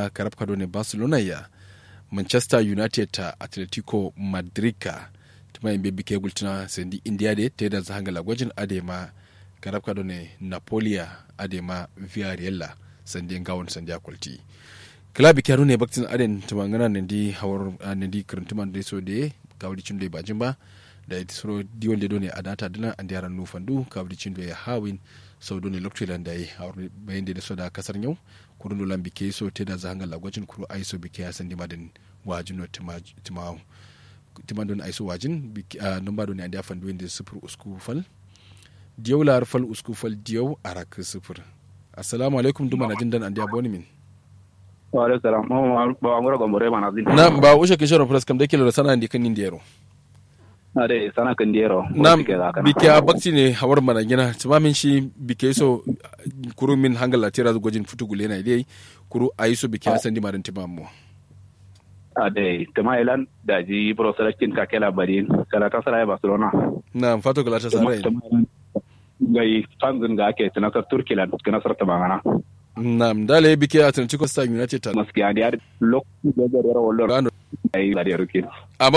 ma karab kado ne Barcelona ya Manchester United ta Atletico Madrid ka tuma in bebike gultuna sendi India de te da zahangala gwajin adema karab kado ne Napolia adema Villarreal sandi ngawon sandi akulti klabi kyaru ne baktin aden tumangana nendi hawar nendi krantuman de so de kawdi cinde bajin ba da soro diwon de doni adata dina andiaran no fandu kawdi cinde ya hawin sau doni lokacin da yi bayan da so da kasar yau kurun dolan bike so te da zahangar lagwajin kuru aiso bike ya san dimadin wajin no timadon aiso wajin nomba doni andiya fandu da sufur usku fal diyau lar fal usku fal diyau arak sufur assalamu alaikum duma na jin dan andiya boni min wa alaikum salam ba ngoro gombore mana zin na ba ushe kishoro plus kam dake lo sana ndi kan ndiyero ade sana kan ndiyero na bike bakti ne hawar mana gina tumamin shi bike so kuru min hangala tira gojin futugule na dai kuru aiso bike san di madan timamu ade tamailan da ji proselakin ka kela barin kala ta sarai Barcelona na fato kala ta sarai gai fanzin ga ake tunasar Turkiland kana sarta bangana Naam, dale bike Atletico United ta maskiya da lokacin da ya rawar ai da rukin